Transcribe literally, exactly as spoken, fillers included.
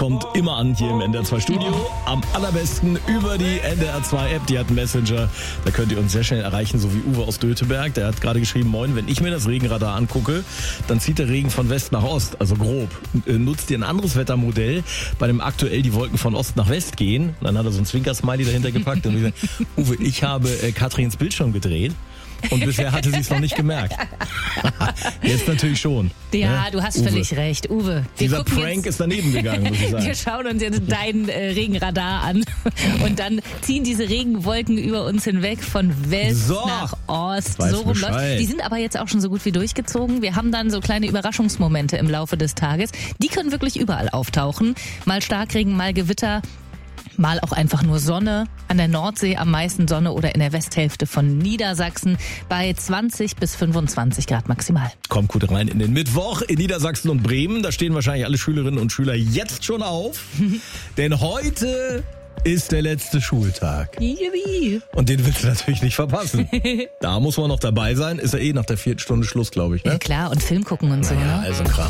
kommt immer an hier im N D R zwei Studio. Am allerbesten über die N D R zwei App, die hat einen Messenger. Da könnt ihr uns sehr schnell erreichen, so wie Uwe aus Döteberg. Der hat gerade geschrieben, moin, wenn ich mir das Regenradar angucke, dann zieht der Regen von West nach Ost, also grob. Nutzt ihr ein anderes Wettermodell, bei dem aktuell die Wolken von Ost nach West gehen? Und dann hat er so ein Zwinker-Smiley dahinter gepackt und gesagt, Uwe, ich habe äh, Katrins Bildschirm gedreht. Und bisher hatte sie es noch nicht gemerkt. Jetzt natürlich schon. Ja, ne? du hast Uwe. völlig recht. Uwe, wir Dieser Prank jetzt, ist daneben gegangen, muss ich sagen. Wir schauen uns jetzt dein äh, Regenradar an und dann ziehen diese Regenwolken über uns hinweg von West so, nach Ost. weiß So rum Bescheid. läuft. Die sind aber jetzt auch schon so gut wie durchgezogen. Wir haben dann so kleine Überraschungsmomente im Laufe des Tages. Die können wirklich überall auftauchen. Mal Starkregen, mal Gewitter. Mal auch einfach nur Sonne, an der Nordsee am meisten Sonne oder in der Westhälfte von Niedersachsen bei zwanzig bis fünfundzwanzig Grad maximal. Kommt gut rein in den Mittwoch in Niedersachsen und Bremen. Da stehen wahrscheinlich alle Schülerinnen und Schüler jetzt schon auf. Denn heute ist der letzte Schultag. Yippie. Und den willst du natürlich nicht verpassen. Da muss man noch dabei sein. Ist ja eh nach der vierten Stunde Schluss, glaube ich. Ne? Ja klar, und Film gucken und so. Ja, Ne? also Kram.